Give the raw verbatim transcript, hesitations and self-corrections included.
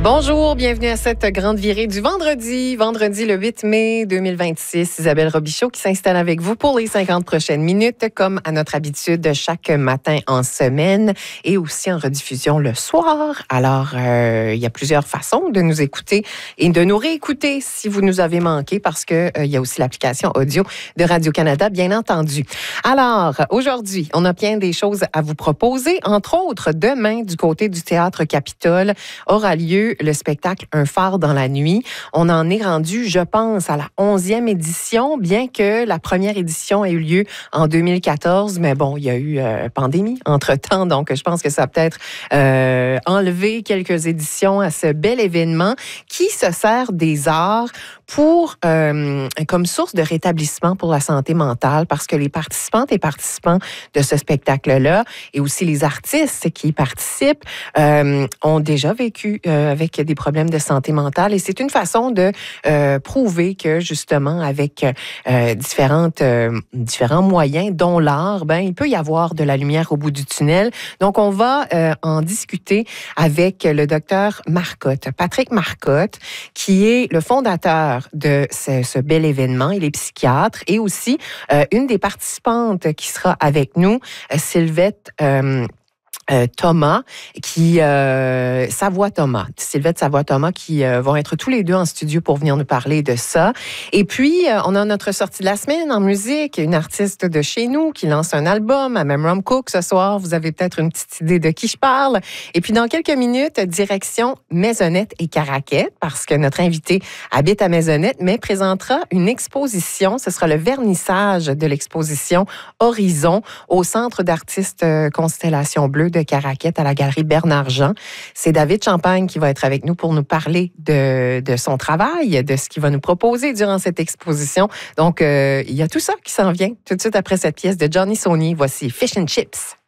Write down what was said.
Bonjour, bienvenue à cette grande virée du vendredi, vendredi le huit mai deux mille vingt-six. Isabelle Robichaud qui s'installe avec vous pour les cinquante prochaines minutes, comme à notre habitude chaque matin en semaine et aussi en rediffusion le soir. Alors, euh, il y a plusieurs façons de nous écouter et de nous réécouter si vous nous avez manqué parce que euh, il y a aussi l'application audio de Radio-Canada, bien entendu. Alors, aujourd'hui, on a bien des choses à vous proposer. Entre autres, demain, du côté du Théâtre Capitole, aura lieu le spectacle Un phare dans la nuit. On en est rendu, je pense, à la onzième édition, bien que la première édition ait eu lieu en deux mille quatorze. Mais bon, il y a eu euh, pandémie entre-temps, donc je pense que ça a peut-être euh, enlevé quelques éditions à ce bel événement qui se sert des arts pour euh, comme source de rétablissement pour la santé mentale, parce que les participantes et participants de ce spectacle-là et aussi les artistes qui y participent euh, ont déjà vécu euh, avec des problèmes de santé mentale, et c'est une façon de euh, prouver que justement avec euh, différentes euh, différents moyens, dont l'art, ben il peut y avoir de la lumière au bout du tunnel. Donc on va euh, en discuter avec le docteur Marcotte, Patrick Marcotte, qui est le fondateur de ce, ce bel événement. Il est psychiatre et aussi euh, une des participantes qui sera avec nous, Sylvette euh, Euh, Thomas, qui euh, Savoie Thomas, Sylvette Savoie Thomas, qui euh, vont être tous les deux en studio pour venir nous parler de ça. Et puis, euh, on a notre sortie de la semaine en musique, une artiste de chez nous qui lance un album à Memram Cook ce soir. Vous avez peut-être une petite idée de qui je parle. Et puis, dans quelques minutes, direction Maisonnette et Caraquet, parce que notre invité habite à Maisonnette, mais présentera une exposition. Ce sera le vernissage de l'exposition Horizon au Centre d'artistes Constellation Bleue de Caraquet à la galerie Bernard-Jean. C'est David Champagne qui va être avec nous pour nous parler de, de son travail, de ce qu'il va nous proposer durant cette exposition. Donc, euh, il y a tout ça qui s'en vient tout de suite après cette pièce de Johnny Saunier. Voici Fish and Chips.